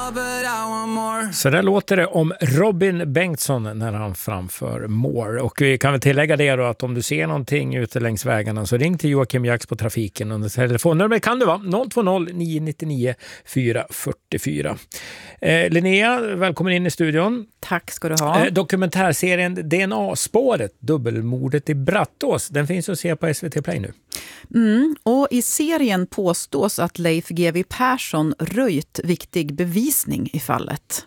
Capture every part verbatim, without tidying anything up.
Så där låter det om Robin Bengtsson när han framför More. Och vi kan väl tillägga det då att om du ser någonting ute längs vägarna så ring till Joakim Jax på trafiken. Under telefonnummer kan det vara noll två noll nio nio nio fyra fyra fyra. Eh, Linnea, välkommen in i studion. Tack ska du ha. Eh, dokumentärserien D N A-spåret, dubbelmordet i Brattås, den finns att se på S V T Play nu. Mm, och i serien påstås att Leif G W Persson röjt viktig bevisning i fallet.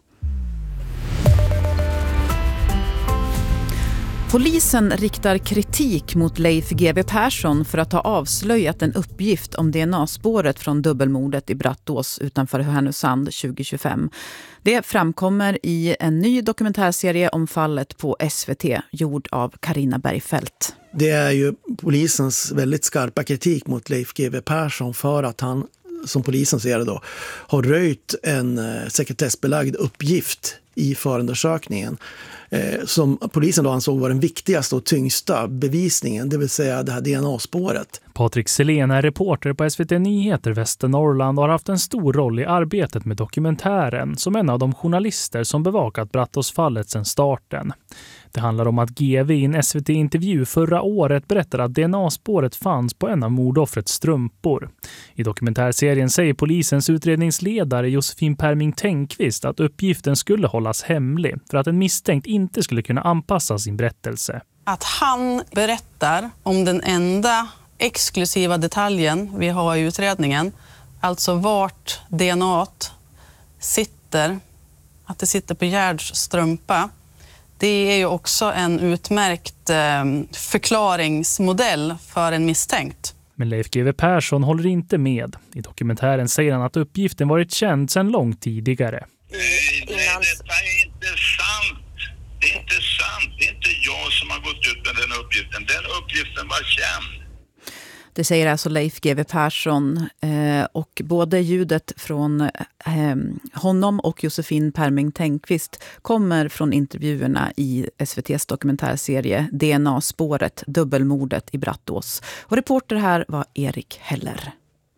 Polisen riktar kritik mot Leif G W Persson för att ha avslöjat en uppgift om D N A-spåret från dubbelmordet i Brattås utanför Härnösand tjugo tjugofem. Det framkommer i en ny dokumentärserie om fallet på S V T, gjord av Carina Bergfeldt. Det är ju polisens väldigt skarpa kritik mot Leif G W Persson för att han, som polisen ser det då, har röjt en eh, sekretessbelagd uppgift i förundersökningen eh, som polisen då ansåg var den viktigaste och tyngsta bevisningen, det vill säga det här D N A-spåret. Patrik Selén är reporter på S V T Nyheter Västernorrland och har haft en stor roll i arbetet med dokumentären som en av de journalister som bevakat Brattåsfallet sedan starten. Det handlar om att G W i en S V T-intervju förra året berättade att D N A-spåret fanns på en av mordoffrets strumpor. I dokumentärserien säger polisens utredningsledare Josefin Perming Tengqvist att uppgiften skulle hållas hemlig för att en misstänkt inte skulle kunna anpassa sin berättelse. Att han berättar om den enda exklusiva detaljen vi har i utredningen, alltså vart D N A-t sitter, att det sitter på Gerds strumpa. Det är ju också en utmärkt eh, förklaringsmodell för en misstänkt. Men Leif G W Persson håller inte med. I dokumentären säger han att uppgiften varit känd sedan långt tidigare. Nej, nej, detta är inte sant. Det är inte sant. Det är inte jag som har gått ut med den uppgiften. Den uppgiften var känd. Det säger alltså Leif G W Persson eh, och både ljudet från eh, honom och Josefin Perming Tengqvist kommer från intervjuerna i S V T:s dokumentärserie D N A-spåret, dubbelmordet i Brattås. Och reporter här var Erik Heller.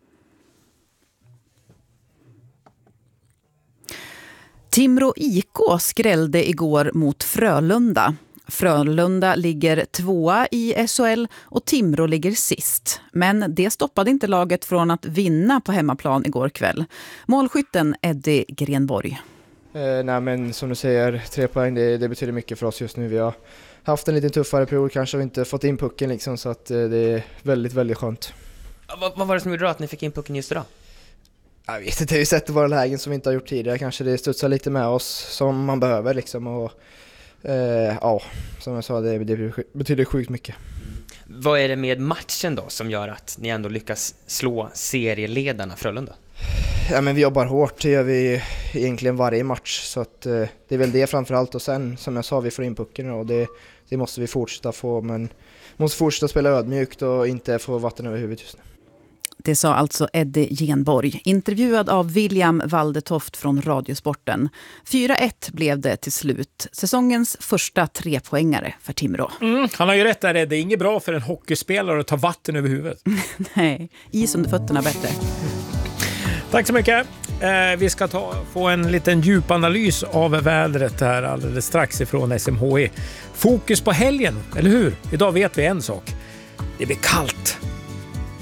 Timrå I K skrällde igår mot Frölunda. Frölunda ligger tvåa i S H L och Timrå ligger sist. Men det stoppade inte laget från att vinna på hemmaplan igår kväll. Målskytten Eddie Grenborg. Eh, nej men som du säger, tre poäng det, det betyder mycket för oss just nu. Vi har haft en lite tuffare period, kanske vi inte fått in pucken liksom, så att eh, det är väldigt, väldigt skönt. Vad, vad var det som gjorde att ni fick in pucken just idag? Jag vet inte, vi har sett våra lägen som vi inte har gjort tidigare. Kanske det studsar lite med oss som man behöver liksom och Eh, ja, som jag sa, det, det betyder sjukt mycket. Vad är det med matchen då som gör att ni ändå lyckas slå serieledarna Frölunda? Ja, men vi jobbar hårt, det gör vi egentligen varje match. Så att, eh, det är väl det framförallt. Och sen, som jag sa, vi får in pucken och det, det måste vi fortsätta få. Men måste fortsätta spela ödmjukt och inte få vatten över huvudet just nu. Det sa alltså Eddie Genborg, intervjuad av William Waldetoft från Radiosporten. fyra ett blev det till slut. Säsongens första trepoängare för Timrå. Mm, han har ju rätt där, det är inget bra för en hockeyspelare att ta vatten över huvudet. Nej, is under fötterna bättre. Tack så mycket. Eh, vi ska ta, få en liten djupanalys av vädret här alldeles strax ifrån S M H I. Fokus på helgen, eller hur? Idag vet vi en sak. Det blir kallt